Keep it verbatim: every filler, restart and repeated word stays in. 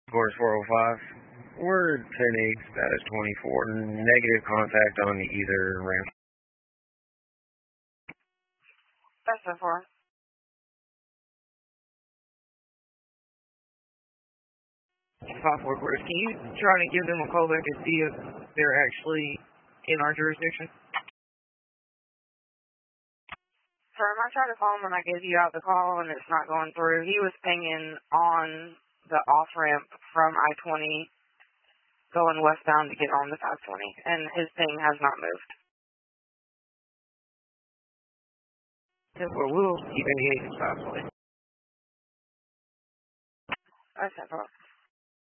Course four oh five. We're ten eight, status twenty-four. Negative contact on either ramp. That's so far. five four Chris, can you try to give them a call back and see if they're actually in our jurisdiction? Sir, I tried to call him when I gave you out the call and it's not going through. He was pinging on the off-ramp from I twenty going westbound to get on the five twenty, and his ping has not moved. Yeah, well, we'll keep any five twenty. That's it,